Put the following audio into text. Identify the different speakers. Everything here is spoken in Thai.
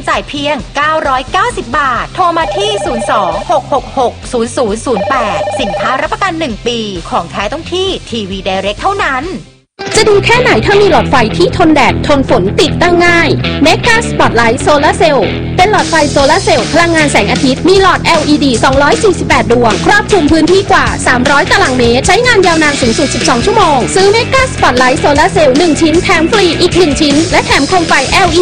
Speaker 1: จ่ายเพียง990 บาทโทรมาที่02-666-0008สินค้ารับประกัน1ปีของแท้ต้องที่ทีวีไดเรกเท่านั้น
Speaker 2: จะดีแค่ไหนถ้ามีหลอดไฟที่ทนแดดทนฝนติดตั้งง่าย Mega Spotlight Solar Cell เป็นหลอดไฟโซลาร์เซลล์พลังงานแสงอาทิตย์มีหลอด LED 248 ดวงครอบคลุมพื้นที่กว่า300ตารางเมตรใช้งานยาวนานสูงสุด12ชั่วโมงซื้อ Mega Spotlight Solar Cell 1ชิ้นแถมฟรีอีก1ชิ้นและแถมโคมไฟ LED